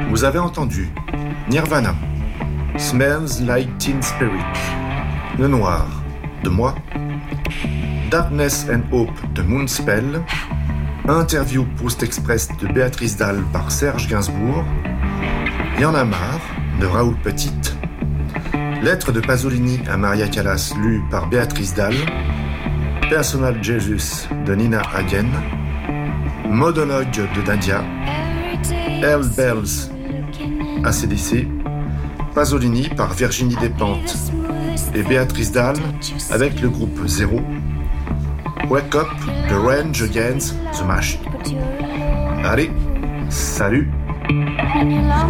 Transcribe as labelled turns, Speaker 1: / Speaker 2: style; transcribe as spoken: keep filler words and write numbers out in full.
Speaker 1: Vous avez entendu Nirvana, Smells Like Teen Spirit, Le Noir de moi, Darkness and Hope de Moonspell, Interview Proust Express de Béatrice Dalle par Serge Gainsbourg, Y'en a marre de Raoul Petit, Lettre de Pasolini à Maria Callas lue par Béatrice Dalle, Personal Jesus de Nina Hagen, Monologue de Nadia, Hell Bells A C D C, Pasolini par Virginie Despentes et Béatrice Dalle avec le groupe Zéro, Wake Up de Rage Against the Machine. Allez, salut!